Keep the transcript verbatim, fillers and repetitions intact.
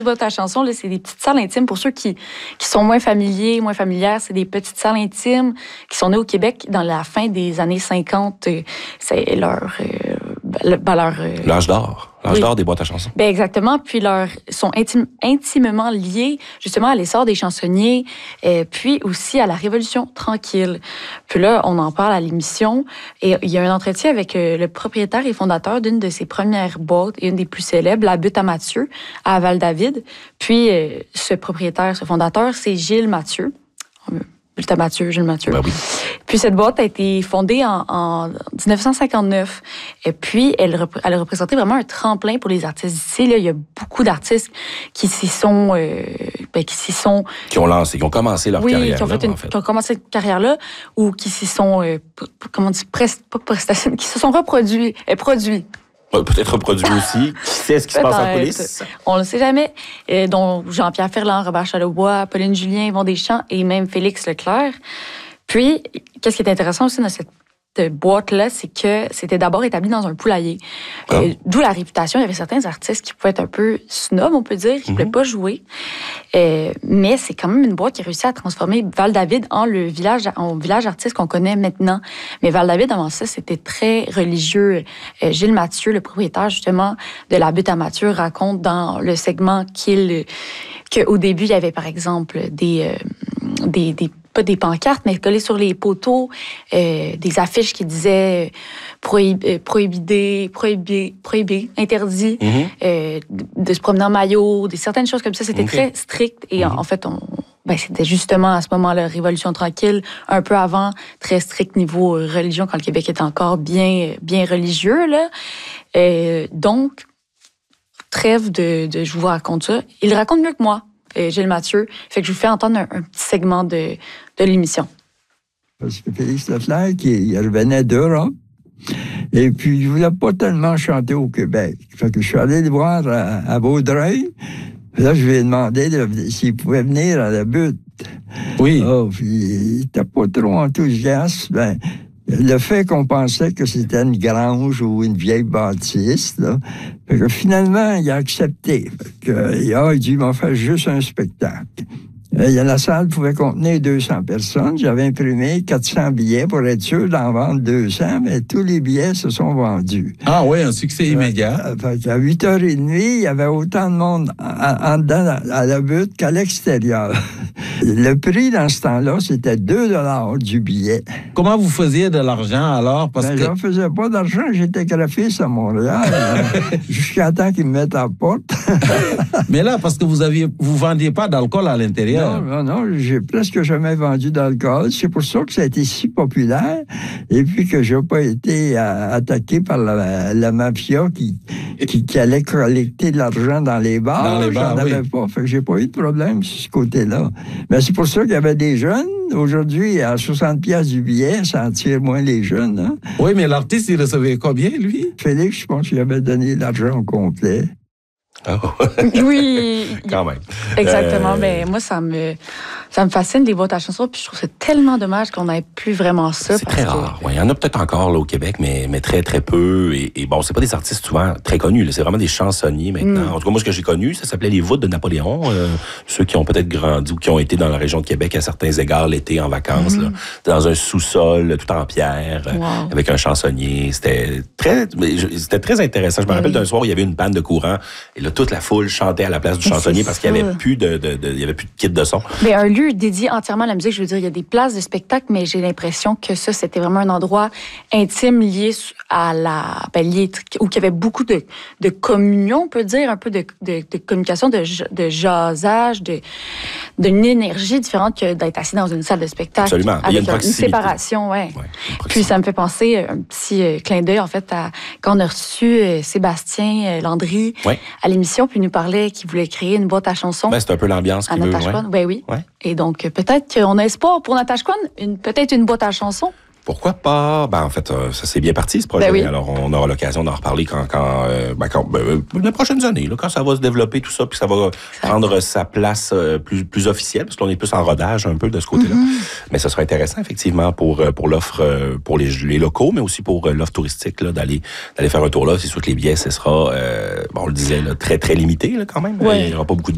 Boîte à chansons, là, c'est des petites salles intimes pour ceux qui, qui sont moins familiers, moins familières. C'est des petites salles intimes qui sont nées au Québec dans la fin des années cinquante. C'est leur... Euh, ben, leur euh, L'âge d'or. L'âge oui. d'or des boîtes à chansons. Ben exactement. Puis leur sont intime, intimement liés justement à l'essor des chansonniers, et puis aussi à la Révolution tranquille. Puis là, on en parle à l'émission. Et il y a un entretien avec euh, le propriétaire et fondateur d'une de ses premières boîtes et une des plus célèbres, la Butte à Mathieu, à Val-David. Puis euh, ce propriétaire, ce fondateur, c'est Gilles Mathieu. Butte à Mathieu, Gilles Mathieu. Ben oui. Puis cette boîte a été fondée en, en dix-neuf cent cinquante-neuf. Et puis, elle, elle a représenté vraiment un tremplin pour les artistes d'ici. Là, il y a beaucoup d'artistes qui s'y sont... Euh, ben, qui s'y sont... Qui ont lancé, qui ont commencé leur oui, carrière. Qui ont, fait une, en fait. qui ont commencé cette carrière-là, ou qui s'y sont... Euh, comment on dit? Prest, pas prestation, qui se sont reproduits. Euh, produits. Peut-être reproduit aussi. Qui sait ce qui se passe en coulisses? On le sait jamais. Euh, dont Jean-Pierre Ferland, Robert Charlebois, Pauline Julien, Yvon Deschamps et même Félix Leclerc. Puis, qu'est-ce qui est intéressant aussi dans cette boîte-là, c'est que c'était d'abord établi dans un poulailler. Oh. Euh, d'où la réputation. Il y avait certains artistes qui pouvaient être un peu snob, on peut dire, qui ne mm-hmm. pouvaient pas jouer. Euh, mais c'est quand même une boîte qui a réussi à transformer Val-David en le village, en village artiste qu'on connaît maintenant. Mais Val-David, avant ça, c'était très religieux. Euh, Gilles Mathieu, le propriétaire, justement, de la Butte à Mathieu, raconte dans le segment qu'il, qu'au début, il y avait, par exemple, des, euh, des, des pas des pancartes, mais collées sur les poteaux, euh, des affiches qui disaient euh, prohibé, prohibé, prohibé, prohibé, interdit, mm-hmm. euh, de se promener en maillot, des certaines choses comme ça. C'était okay. très strict. Et mm-hmm. en, en fait, on, ben, c'était justement à ce moment-là, Révolution tranquille, un peu avant, très strict niveau religion, quand le Québec était encore bien, bien religieux, là. Euh, donc, trêve de, de je vous raconte ça. Il le raconte mieux que moi. Gilles Mathieu. Fait que je vous fais entendre un, un petit segment de, de l'émission. Parce que Félix Leclerc, il revenait d'Europe, et puis il ne voulait pas tellement chanter au Québec. Fait que je suis allé le voir à, à Vaudreuil. Là, je lui ai demandé de, s'il pouvait venir à la Butte. Oui. Oh, puis il n'était pas trop enthousiaste. Ben, le fait qu'on pensait que c'était une grange ou une vieille bâtisse, là, fait que finalement, il a accepté. Fait que, il a dit, il m'a fait juste un spectacle. Et la salle pouvait contenir deux cents personnes. J'avais imprimé quatre cents billets pour être sûr d'en vendre deux cents, mais tous les billets se sont vendus. Ah oui, un succès immédiat. Euh, fait qu'à huit heures trente, il y avait autant de monde en, en dedans à la butte qu'à l'extérieur. Le prix dans ce temps-là, c'était deux dollars du billet. Comment vous faisiez de l'argent alors? Parce ben, que... je ne faisais pas d'argent, j'étais graphiste à Montréal, jusqu'à temps qu'ils me mettent à la porte. Mais là, parce que vous aviez, vous vendiez pas d'alcool à l'intérieur. Non, non, non, j'ai presque jamais vendu d'alcool. C'est pour ça que ça a été si populaire. Et puis que je n'ai pas été euh, attaqué par la, la mafia qui, qui, qui allait collecter de l'argent dans les bars. Dans les bars, J'en oui. avais pas. Fait que j'ai pas eu de problème sur ce côté-là. Mais c'est pour ça qu'il y avait des jeunes. Aujourd'hui, à soixante piastres du billet, ça attire moins les jeunes. Hein? Oui, mais l'artiste, il recevait combien, lui? Félix, je pense qu'il avait donné l'argent au complet. Oh. Oui. Quand même. Exactement. Euh... Mais moi, ça me, ça me fascine les boîtes à chansons. Puis je trouve que c'est tellement dommage qu'on n'ait plus vraiment ça. C'est très que... rare. Ouais, il y en a peut-être encore là, au Québec, mais, mais très, très peu. Et, et bon, c'est pas des artistes souvent très connus. Là. C'est vraiment des chansonniers maintenant. Mm. En tout cas, moi, ce que j'ai connu, ça s'appelait les voûtes de Napoléon. Euh, ceux qui ont peut-être grandi ou qui ont été dans la région de Québec à certains égards l'été en vacances, mm. là, dans un sous-sol tout en pierre, wow. avec un chansonnier. C'était très, c'était très intéressant. Je me rappelle oui. d'un soir où il y avait une panne de courant. Et là, toute la foule chantait à la place du chansonnier parce qu'il n'y avait plus de, de, de, il y avait plus de kit de son. Mais un lieu dédié entièrement à la musique, je veux dire, il y a des places de spectacle, mais j'ai l'impression que ça, c'était vraiment un endroit intime lié à la, ben, lié, où il y avait beaucoup de, de communion, on peut dire, un peu de, de, de communication, de, de jasage, de, d'une énergie différente que d'être assis dans une salle de spectacle. Absolument. Avec il y a une, une séparation, ouais. ouais Puis ça me fait penser un petit euh, clin d'œil, en fait, à quand on a reçu euh, Sébastien euh, Landry ouais. à l'émission, puis il nous parlait qu'il voulait créer une boîte à chansons. Ben, c'est un peu l'ambiance qu'il veut. Ouais. Ben oui. Ouais. Et donc, peut-être qu'on a espoir pour Natashquan, une, peut-être une boîte à chansons. Pourquoi pas? Ben, en fait, euh, ça s'est bien parti, ce projet. Ben oui. Alors, on aura l'occasion d'en reparler quand, quand, euh, ben, quand ben, les prochaines années, là, quand ça va se développer, tout ça, puis ça va ça prendre va. sa place euh, plus, plus officielle, parce qu'on est plus en rodage un peu de ce côté-là. Mm-hmm. Mais ça sera intéressant, effectivement, pour, pour l'offre, pour les, les locaux, mais aussi pour l'offre touristique, là, d'aller, d'aller faire un tour là. C'est sûr que les billets, ce sera, euh, bon, on le disait, là, très, très limité, là, quand même. Ouais. Il n'y aura pas beaucoup de